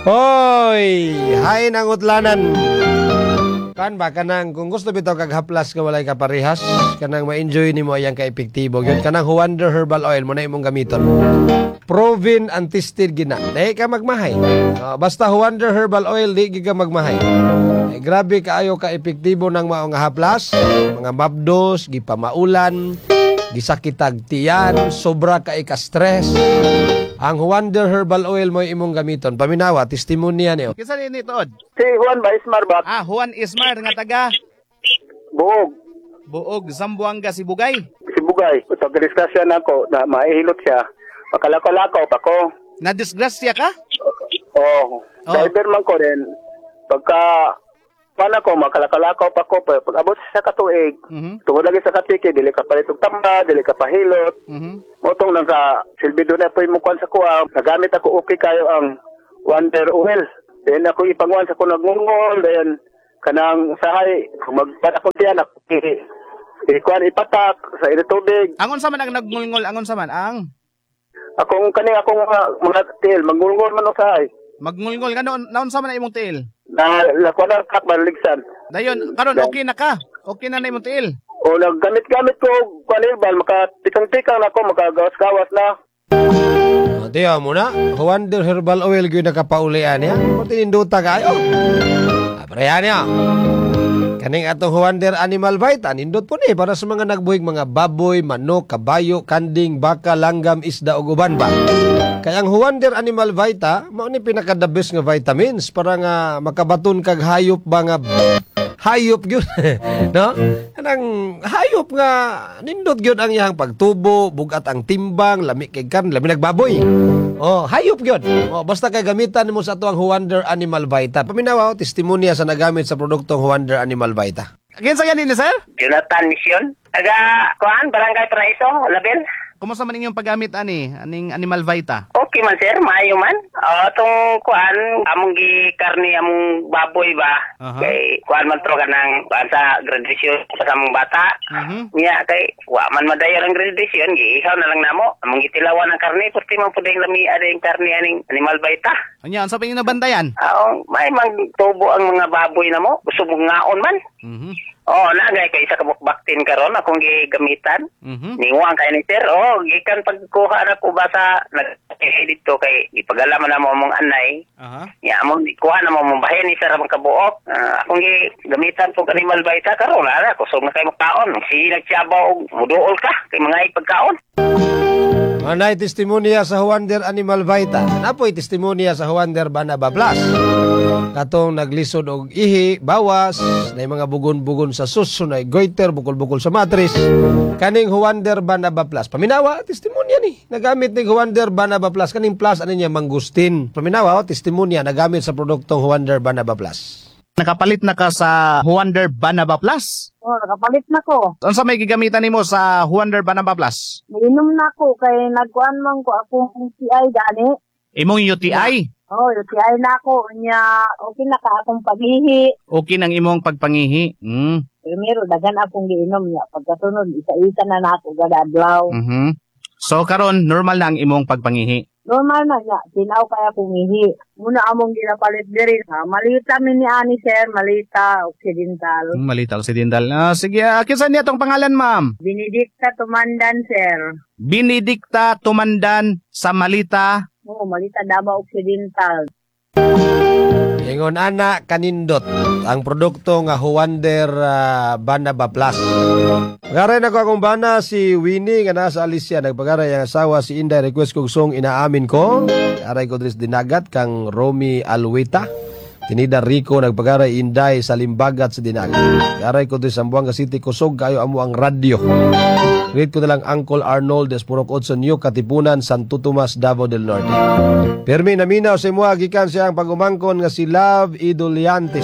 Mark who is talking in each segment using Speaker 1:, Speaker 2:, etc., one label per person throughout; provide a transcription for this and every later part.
Speaker 1: Hoy, hay nang utlanan. Kan ba kanang kung gusto bitaw kag haplas nga walay kaparehas, kanang ma-enjoy nimo ayang ka-epektibo gyud kanang Wonder Herbal Oil mo na imong gamiton. Proven and tested gina. Dili ka magmahay. Basta Wonder Herbal Oil di gyud ka magmahay. Grabe kaayo ka-epektibo ng mao nga haplas, mga mabdos, gipamaulan, gisakitag tiyan, sobra ka stress. Ang Wonder Herbal Oil mo imong gamiton. Paminawa, testimonya niyo.
Speaker 2: Kinsa ni Tood?
Speaker 3: Si Juan ba Ismar ba?
Speaker 2: Juan Ismar nga taga
Speaker 3: Buog.
Speaker 2: Buog, Zamboanga, Sibugay.
Speaker 3: Si Bugay. Ito, diskusyon ako na maihilot siya. Makalakaw-lakaw pa ko.
Speaker 2: Na-disgrasya ka?
Speaker 3: Oh. Driver man ko rin. Pagka, paano ko, makalakaw-lakaw pa ko. Pag abot sa katuig, tungod lagi sa katiki, dili ka palitog tamba, dili ka pahilot. Motong lang sa silbido na po yung mukhaan sa kuha. Nagamit ako okay kayo ang Wonder Oil. Then ako ipangwan sa kunag ngungol. Then kanang sahay, kung magpatakot yan, ako ikuan ipatak sa tubig.
Speaker 2: Angon sa man ang nagngulngol, angon sa man ang?
Speaker 3: Akong mga tiil, magngulngol man o sahay.
Speaker 2: Magngulngol, naon sa man na imong tiil?
Speaker 3: Na lakuan ang kak maligsan.
Speaker 2: Dayon, karon okay na ka. Okay na imong tiil.
Speaker 3: O naggamit-gamit ko kuan ibal, makatikang-tikang na ako, makagawas-gawas na.
Speaker 1: Diya mo na, Wonder Herbal Oil gyud nakapaulian niya. Kung tininduta kayo. Aprayan niya. Kaning atong Wonder Animal Vita, nindot po ni para sa mga nagbuhig mga baboy, manok, kabayo, kanding, baka, langgam, isda ug uban ba. Kaya ang Wonder Animal Vita, mao ni pinaka the best nga vitamins para nga makabaton kag hayop ba nga hayop gyud no? Kanang hayop nga nindot gyud ang iyang pagtubo, bugat ang timbang, lami kay karne, lami nagbaboy. Oh, hayop gyud. Oh, basta kay gamitan nimo sa ato ang Wonder Animal Vita. Paminawa testimonya sa nagamit sa produktong Wonder Animal Vita.
Speaker 2: Kinsa yan ni sir?
Speaker 3: Jonathan Mission. Taga kuan, Barangay Paraiso, Label.
Speaker 2: Kumusta man inyong paggamit aning Animal Vita?
Speaker 3: Okay man sir, maayo man. Tong kuan, among karni among baboy ba. Kay kuan man tro kanang kuan sa graduation sa among bata. Niya kay wa man madayon ang graduation, giihaw na lang namo. Among gitilawan ang karni, pusti man pud lami ading karni aning Animal Vita.
Speaker 2: Anya, unsa pa inyong nabantayan?
Speaker 3: May mang tubo ang mga baboy namo. Gusto mo ngaon man. Nagay kay isa kabukbaktin karon akong gigamitan. Ninguang kay ni sir. Gikan pagkuha na ko ba sa dito kay ipagalaman na mo among anay. Ya among kuha na mo mong bahin ni sir among kabuok. Akong gigamitan po Animal Vita karon ana kusog na kay makaon. Si nagsiabaw og muduol ka kay mga ipagkaon.
Speaker 1: Manay testimonya sa Wonder Animal Vita. Napoy testimonya sa Wonder Banaba Plus. Katong naglisod og ihi, bawas, na mga bugon-bugon sa susunay, goiter, bukol-bukol sa matris. Kaning Wonder Banaba Plus. Paminawa, testimonya ni. Nagamit ni Wonder Banaba Plus. Kaning plus, ano niya, mangustin. Paminawa, testimonya, nagamit sa produktong Wonder Banaba Plus.
Speaker 2: Nakapalit na ka sa Wonder Banaba Plus?
Speaker 4: Nakapalit na ko.
Speaker 2: Unsa may gigamitan nimo sa Wonder Banaba Plus?
Speaker 4: Inom na ko kay nagkuan man ko akong UTI gani.
Speaker 2: Imong UTI?
Speaker 4: UTI na ko nya okay na ka akong paghihi.
Speaker 2: Okay nang imong pagpangihi.
Speaker 4: Primero dagan akong giinom niya pagkasunod isa-isa na nako kada adlaw.
Speaker 2: So karon normal na ang imong pagpangihi.
Speaker 4: Normal na niya, sinaw kaya akong ihi. Muna among ginapalit diri. Malita min ni ani sir, Malita Occidental.
Speaker 2: Malita Occidental. Sige, kinsa niya tong pangalan, ma'am?
Speaker 4: Benedicta Tumandan, sir.
Speaker 2: Benedicta Tumandan sa Malita.
Speaker 4: Malita Davao Occidental.
Speaker 1: Ingon ana kanindot ang produkto nga Wonder Banaba Plus. Pagaray na ko akong bana si Winnie nga nasa Alicia. Nagpagaray ang asawa si Inday. Request kong song inaamin ko. Aray ko dres dinagat kang Romy Alwita. Tinida Rico nagpagaray Inday sa Limbagat sa Dinagat. Aray ko dres Zamboanga City kusog kayo amo ang radyo. Greet ko na lang Uncle Arnold Despurok Otson New Katipunan Santo Tomas Davao del Norte. Permi naminaw sa imo gikan siya ang pagumangkon nga si Love Idoliantes.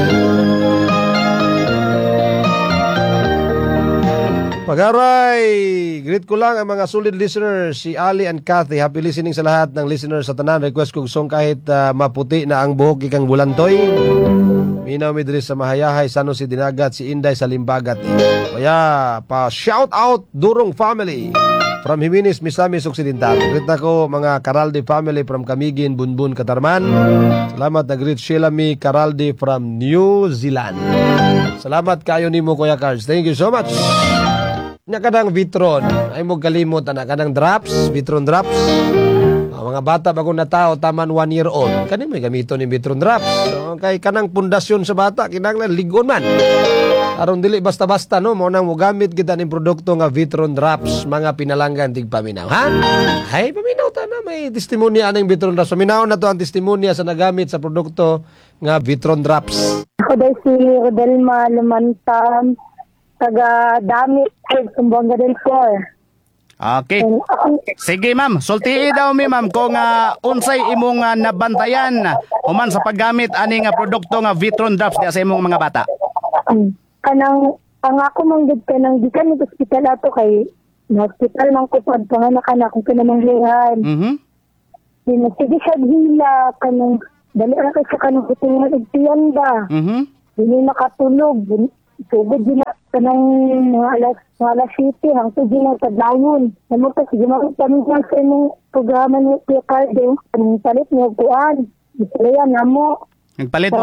Speaker 1: Pagaray, greet ko lang ang mga solid listeners, si Ali and Kathy. Happy listening sa lahat ng listeners sa tanan. Request kong song kahit maputi na ang buhok ikang bulantoy. Minaw mi diri sa Mahayahay, San Jose Dinagat, si Inday sa Limbagat. Kaya pa shout out Durong family. from Jimenez, Misamis Occidental. Greet ako mga Caraldi family from Camiguin, Bunbun, Katarman. Salamat na greet Sheila Mi Caraldi from New Zealand. Salamat kayo nimo Kuya Cards. Thank you so much. Nya kadang Vitron, ay mo kalimot ana kadang drops, Vitron drops. Mga bata bagong natao taman 1 year old. Kani may gamito ni Vitron drops. So, kay kanang pundasyon sa bata kinahanglan ligon man. Aron dili basta-basta no mo nang mogamit kita ning produkto nga Vitron drops mga pinalanggan tig paminaw. Ha? Ay paminaw ta na may testimonya aning Vitron drops. Paminaw na to ang testimonya sa nagamit sa produkto nga Vitron drops.
Speaker 4: Ako daw si Rodelma Lumantan, taga Damit, Sumbuanga del Sur.
Speaker 2: Okay. Sige ma'am, sultii daw mi ma'am kung unsay imong nabantayan human sa paggamit ani nga produkto nga Vitron drops diya sa imong mga bata.
Speaker 4: Kanang ang ako manggid ka nang gikan sa ospital ato kay hospital man ko pag panganak anak kung kanang lihan. Di sige siya hila kanang dali ra kay sa kanang hutingan og tiyanda. Dili nakatulog. Sugod din na kanang mga alas 7 hangtod din na tadlawon. Amo ta sige makita sa imong programa ni Kuya Cardo. Kanang palit mo kuan. Isalayan namo.
Speaker 2: Nagpalit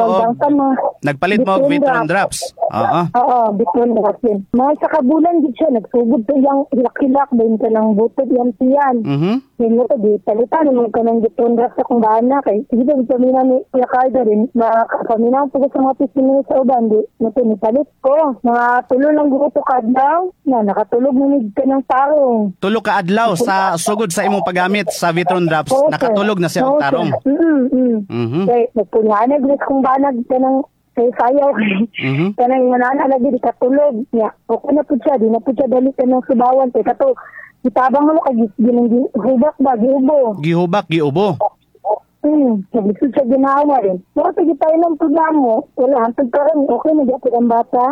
Speaker 2: mo og Vitron drops.
Speaker 4: Oo, Vitron drops yun. Mga sa kabulan din siya, nagsugod to yung hilak-hilak, bayin ka ng butod yan siyan. Yan mo to, di palitan naman ka ng Vitron drops sa kung bana. Kaya sige daw, pamina ni Kuya Cardo rin, pamina ko sa mga pisinin sa uban, di nato ni palit ko. Mga tulo lang gusto ka adlaw, na nakatulog namig ka ng tarong.
Speaker 2: Tulog ka adlaw sa sugod sa imong paggamit sa Vitron drops, nakatulog na siya og tarong.
Speaker 4: Kaya nagpunyanag kung banag ka ng sayaw. Kanang manana lagi di katulog. Okay na po siya. Di na po siya dali ka ng subawan. Kaya kato, itabang mo ka gihubak ba? Giubo.
Speaker 2: Giubo.
Speaker 4: Sabi ko siya ginawa rin. So, sige tayo ng programo. Wala, hantag ka rin. Okay na dyan ang bata.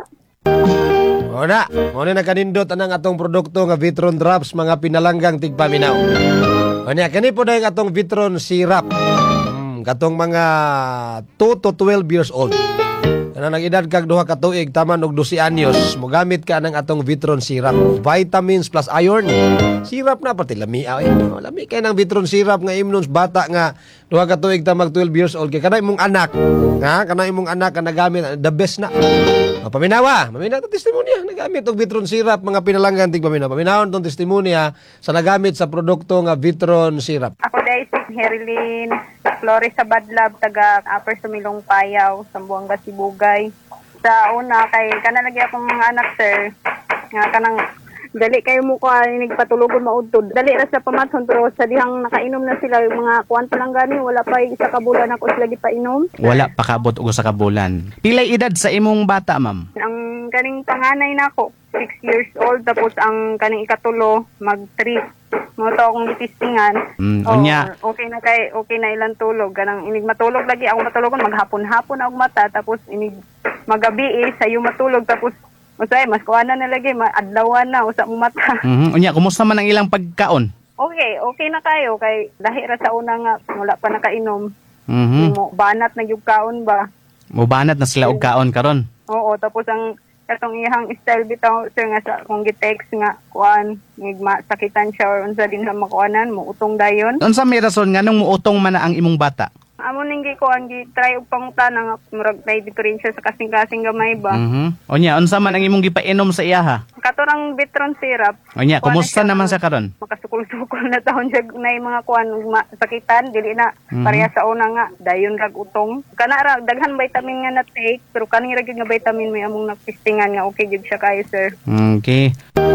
Speaker 1: Muna nagkanindot anang atong produkto nga Vitron drops mga pinalanggang tigpaminaw. Kanya, kani po dahil atong Vitron syrup. Katong mga 2 to 12 years old. Kana nag-edad kag duha ka tuig taman og 12 anyos, mogamit ka ng atong Vitron syrup. Vitamins plus iron. Syrup na pati lami lami kay nang Vitron syrup nga imnon bata nga duha ka tuig tamag 12 years old kay kana imong anak. Kana imong anak ka nagamit the best na. Paminawa to testimonya nagamit og Vitron syrup mga pinalanggan tig paminaw. Paminawon tong testimonya sa nagamit sa produkto nga Vitron syrup.
Speaker 5: Ako dahil si Herilyn Flores sa Badlab, taga Upper Sumilong Payaw, Sambuanga Sibugay. Sa una, kay kanalagi akong mga anak, sir, nga kanang dali kayo mo ko nagpatulogon maudtod. Dali ra sa pamathon pero sa dihang nakainom na sila yung mga kuwan pa lang gani, wala pa isa ka bulan ako sila gipainom.
Speaker 2: Wala pa kabot og sa kabulan. Pilay edad sa imong bata, ma'am?
Speaker 5: Ang kaning panganay nako 6 years old, tapos ang kaning ikatulo mag 3. Mo to akong gitistingan.
Speaker 2: Unya.
Speaker 5: Okay na ilang tulog. Ganang inig matulog lagi ako matulogon maghapon-hapon ako mata, tapos inig magabi sayo matulog, tapos usay mas kuana na lagi adlawan na usa mo mata.
Speaker 2: Unya, kumusta man ang ilang pagkaon?
Speaker 5: Okay na kayo kay dahil ra sa una nga wala pa nakainom. Mo banat na gyud kaon ba?
Speaker 2: Mo banat na sila og kaon karon.
Speaker 5: Oo, tapos ang katong iyang style bitaw sir nga sa kung gi-text nga kuan sakitan siya or unsa din sa makuanan mo utong dayon.
Speaker 2: Unsa may rason nga nung muutong man na ang imong bata?
Speaker 5: Amo ning gikuan gi-try og pangutana nga murag may diferensya sa kasing-kasing gamay ba.
Speaker 2: Onya, unsa man ang imong gipainom sa iyaha?
Speaker 5: Katorang Vitron syrup.
Speaker 2: Onya, kumusta naman sa karon?
Speaker 5: Makasukol-sukol na taon siya na mga kuan sakitan dili na pareha sa una nga dayon rag utong. Kana ra daghan vitamin nga na take pero kani ra gyud nga vitamin may among napistingan nga okay gyud siya kayo sir.
Speaker 2: Okay.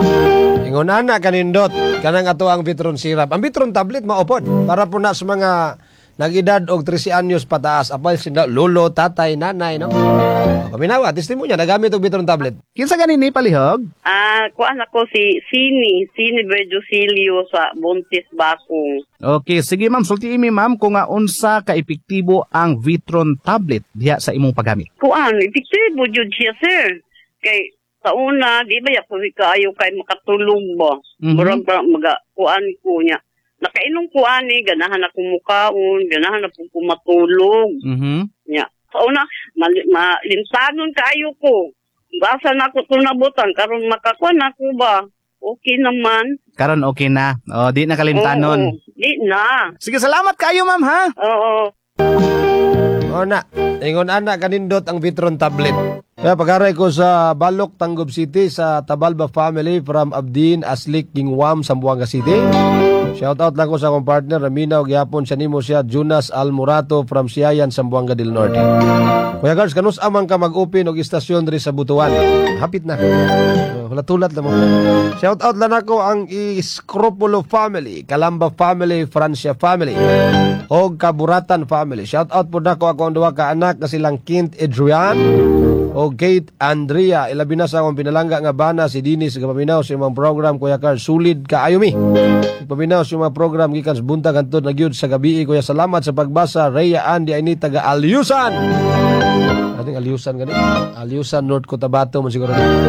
Speaker 1: Ingon ana kanindot kanang ato ang Vitron syrup. Ang Vitron tablet maupod para po na sa mga nag-edad og 13 anyos pataas, apal sila lolo, tatay, nanay, no? Paminawa, testimonya nagamit og Vitron tablet.
Speaker 2: Kinsa ganini palihog?
Speaker 6: Kuan ako si Sini Virgilio sa Buntis Bakong.
Speaker 2: Okay, sige ma'am, sultiin mi ma'am kung unsa ka epektibo ang Vitron tablet diha sa imong paggamit.
Speaker 6: Kuan, epektibo jud siya sir. Kay sa una, di ba ako kaayo kay makatulog ba? Murag kuan ko niya. Nakainom ko ani, ganahan ako mukaon, ganahan ako matulog. Nya. Sa una, malinsanon kaayo ko. Basa na ako tunabutan, karon makakuan ako ba? okay naman.
Speaker 2: Karon okay na. O, di na kalimtanon.
Speaker 6: Oo, di na.
Speaker 2: Sige, salamat kayo, ma'am, ha?
Speaker 6: Oo.
Speaker 1: O na, ingon anak kanindot ang Vitron tablet. Kaya pag-aray ko sa Balok, Tanggob City sa Tabalba family from Abdin, Aslik, Gingwam, Zamboanga City. Shout out lang ko sa akong partner Raminaw gyapon siya nimo siya Jonas Almorato from Siayan, Zamboanga del Norte. Kuya Guards, kanus amang ka mag-open og istasyon diri sa Butuan. Hapit na. Hulat-hulat lang mo. Shout out lang ako ang Iskropulo family, Calamba family, Francia family, og Kaburatan family. Shout out po na ko ako ang duha ka anak na silang Kint Adrian o Kate Andrea. Ilabi na sa akong pinalangga nga bana si Dinis kapaminaw sa imong program Kuya Carl. Sulid ka ayo mi. Paminaw sa mga program gikan sa buntag hangtod na gyud sa gabi. Kuya, salamat sa pagbasa. Rhea Andy ay ni taga Alyusan. Ating Alyusan gani. Alyusan North Cotabato mo siguro.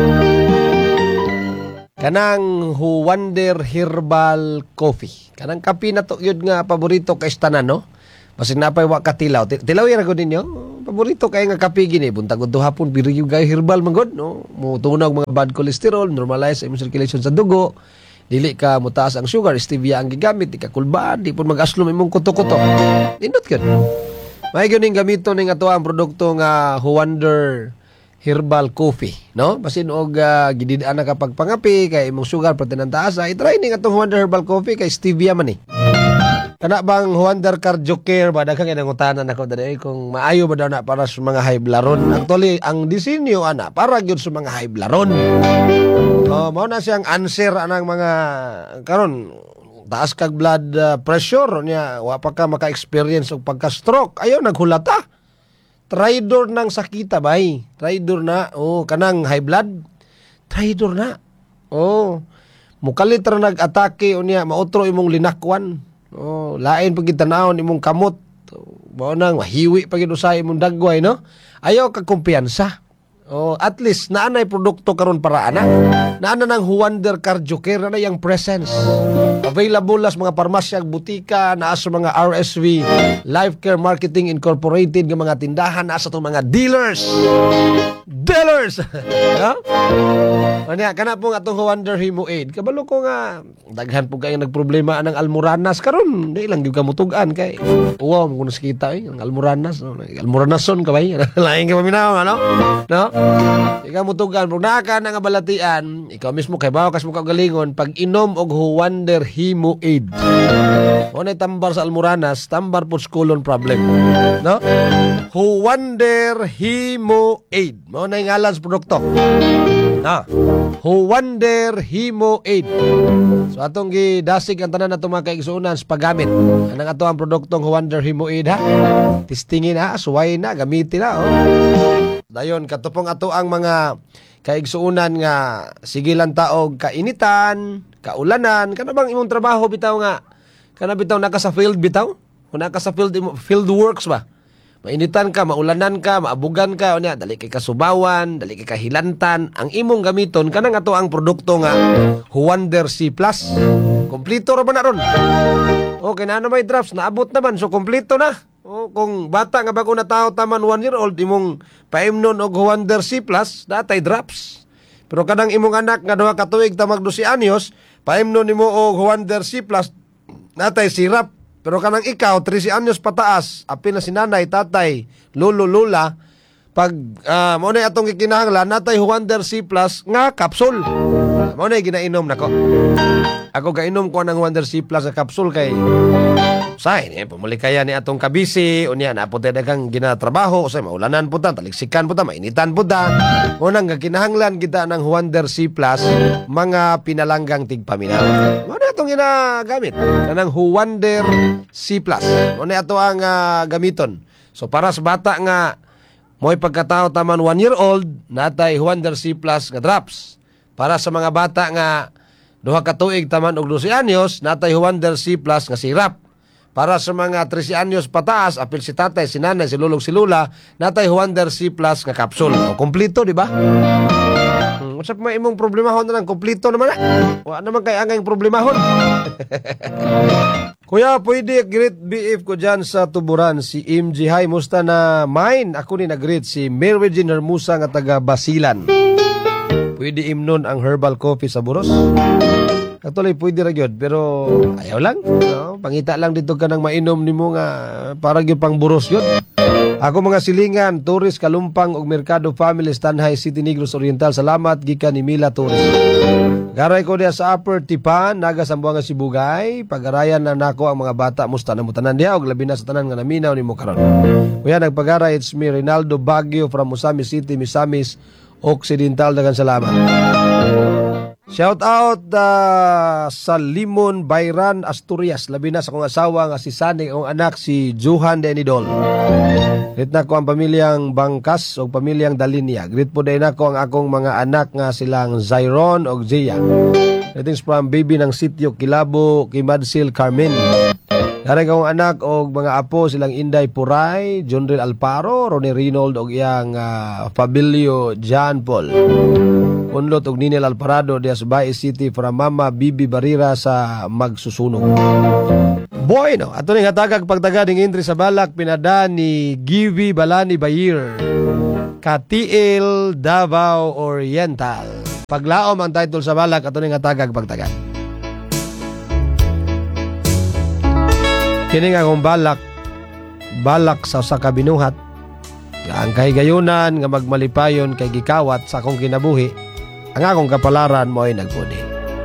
Speaker 1: Kanang Wonder Herbal Coffee. Kanang kape na to yun nga paborito kay tanan, no? Basin napay wa katilaw. Tilaw ra gud ninyo. Paborito kay nga kape gini buntag gud hapon biriyo gay herbal man gud, no? Mutunog mga bad cholesterol, normalize ang circulation sa dugo. Dili ka mutaas ang sugar, stevia ang gigamit, di ka kulbaan, di pun mag-aslom imong kuto-kuto. Nindot gud. May gyud gamito ning ato ang produkto nga Wonder Herbal Coffee, no? Basin og gididaan na kapag pangapi kay imong sugar protein ang taas, i-try ning atong Wonder Herbal Coffee kay stevia man ni. Kana bang Wonder Cardio Care ba daghang inangutanan ako dali kung maayo ba daw na para sa mga high bloodron. Actually, ang disenyo ana para gyud sa mga high bloodron. Mao na siyang answer anang mga karon taas kag blood pressure niya wa pa ka maka-experience og pagka-stroke. Ayaw naghulata. Traidor ng sakita bay. Traidor na. Kanang high blood. Traidor na. Mukalit ra nag-atake unya mautro imong linakwan. Lain pag gitanawon imong kamot. Mao nang mahiwi pag usay imong dagway, no? Ayaw ka kumpiyansa. At least naanay produkto karon para ana. Naana nang Wonder Cardio Care na yang presence. Available las mga parmasya ag butika, naa sa mga RSV, Life Care Marketing Incorporated nga mga tindahan, naa sa tong mga dealers. No? Anya kana po atong Wonder Hemo Aid. Kabalo ko nga daghan po kay nagproblema anang almoranas karon, di lang gyud ka mutugan kay. Wow, mo kuno kita ang almoranas, no? Almoranason ka bay. Lain ka paminaw, ano? No? Ikaw mutugan, pag naka nga balatian, ikaw mismo kay bawa kas mo kagalingon pag inom og Wonder Hemo Aid. Unay tambar sa almoranas, tambar po colon problem. No? Wonder Hemo Aid. Mao na ngalan sa produkto. Wonder Hemo Aid. So atong gidasig ang tanan nato mga kaigsuonan sa paggamit. Anang ato ang produktong Wonder Hemo Aid, ha? Testingin, ha? Suway na, gamitin na, dayon katupong ato ang mga kaigsuonan nga sigilan taog kainitan, kaulanan, kana bang imong trabaho bitaw nga kana bitaw naka sa field bitaw? Kung naka sa field works ba? Mainitan ka, maulanan ka, maabugan ka, unya dali kay kasubawan, dali kay kahilantan, ang imong gamiton kanang ato ang produkto nga Wonder C+. Kompleto ra ba na ron? Okay na may drops, naabot naman, so kompleto na. Kung bata nga bago na tao taman 1 year old, imong paimnon og Wonder C+, datay drops. Pero kadang imong anak nga duha ka tuig tamag 12 anyos, paimnon nimo og Wonder C+, datay syrup. Pero kanang ikaw 13 anyos pataas, apil na si nanay, tatay, lolo, lola, pag mo na atong gikinahanglan natay Wonder C+ nga capsule. Mo na ginainom nako. Ako gainom ko ng Wonder C+ nga capsule kay say pumuli kaya ni atong kabisi unya na po dagang ginatrabaho say maulanan po ta, taliksikan po ta, mainitan po ta. Unang gikinahanglan kita ng Wonder C+ mga pinalanggang tigpaminaw. Mo na atong ginagamit kanang Wonder C+. Mo na ato ang gamiton. So para sa bata nga mo'y pagkatao taman 1 year old, natay Wonder C+ nga drops. Para sa mga bata nga duha ka tuig taman og 12 anyos, natay Wonder C+ nga syrup. Para sa mga 13 anyos pataas, apil si tatay, si nanay, si lulog, si lula, natay Wonder C+ nga capsule. O, kompleto, di ba? Usap may imong problemahon na lang, kompleto naman na. Wala naman kay angay problemahon. Kuya, pwede great BF ko dyan sa Tuburan, si MG. Hi, musta na mine? Ako ni nag-greet si Mary Jean Hermosa nga taga Basilan. pwede imnon ang herbal coffee sa buros. Actually, pwede ra gyud pero ayaw lang. No? Pangita lang dito ka nang mainom nimo nga para gyud pang buros yun. Ako mga silingan, Torres, Kalumpang ug Mercado Family, Tanhay City, Negros Oriental. Salamat gikan ni Mila Torres. Garay ko diya sa Upper Tipan, naga Sambuanga Sibugay. Pagarayan na nako ang mga bata musta na mutanan diha og labi na sa tanan nga naminaw nimo karon. Kuya nagpagaray, it's me Rinaldo Baguio from Misamis City, Misamis Occidental. Dagan salamat. Shout out sa Limon, Bayran, Asturias. Labi na sa kong asawa nga si Sani, akong anak si Johan Denidol. Greet na ko ang pamilyang Bangkas o pamilyang Dalinia. Greet po din ako ang akong mga anak nga silang Zyron o Zia. Greetings from baby ng sitio Kilabo, Kimadsil, Carmen. Darang akong anak o mga apo silang Inday Puray, Jonril Alparo, Ronnie Reynold o iyang Fabilio John Paul. Unlot og Ninel Alparado diya sa Bae City from Mama Bibi Barira sa Magsusunog. Boy, no? Ato ning hatagag pagtaga ning entry sa balak pinada ni Givi Balani Bayir. Katiil, Davao Oriental. Paglaom ang title sa balak ato ning hatagag pagtaga. Kini nga akong balak sa usa ka binuhat. Ang kahigayunan nga magmalipayon kay gikawat sa akong kinabuhi. Ang akong kapalaran mo ay nagpuni.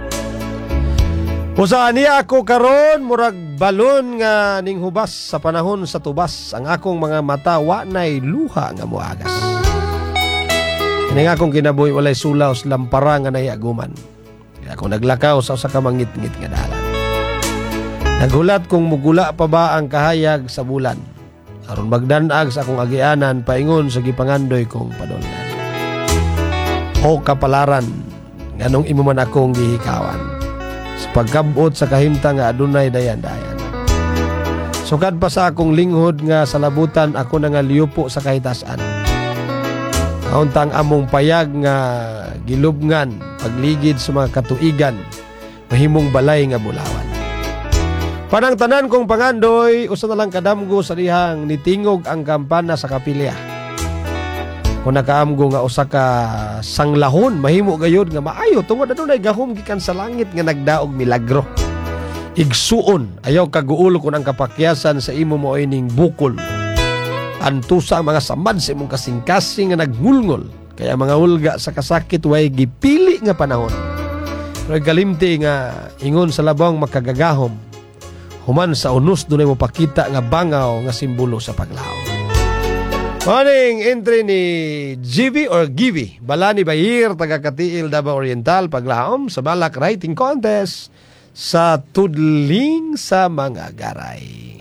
Speaker 1: Usaan niya ako karon murag balon nga ning hubas sa panahon sa tubas. Ang akong mga mata wa nay luha nga moagas. Ini nga akong kinabuhi walay sulaw sa lampara nga nayaguman. Kaya ako naglakaw sa usa ka mangit-ngit nga dalan. Nagulat kung mugula pa ba ang kahayag sa bulan. Aron magdanag sa akong agianan paingon sa gipangandoy kong padulngan. O kapalaran nganong imo man akong gihikawan sa pagkabot sa kahimtang nga adunay dayan-dayan. Sukad pa sa akong linghod nga salabutan ako na nga liupo sa kahitasan. Kauntang among payag nga gilubngan pagligid sa mga katuigan mahimong balay nga bulawan. Panang tanan kong pangandoy usa na lang kadamgo sa dihang nitingog ang kampana sa kapilya. Kung nakaamgo nga usa ka sanglahon mahimo gayud nga maayo tungod adunay gahom gikan sa langit nga nagdaog milagro. Igsuon ayaw kaguulo kun ang kapakyasan sa imo mo ining bukol. Antusa ang mga samad sa imong kasing-kasing nga nagngulngol kaya mga ulga sa kasakit way gipili nga panahon. Pero galimti nga ingon sa labang makagagahom human sa unos dunay mo pakita nga bangaw nga simbolo sa paglaom. Morning entry ni Givi or Givi Balani Bayir, taga Katiil, Davao Oriental, paglaom sa balak writing contest sa tudling sa mga garay.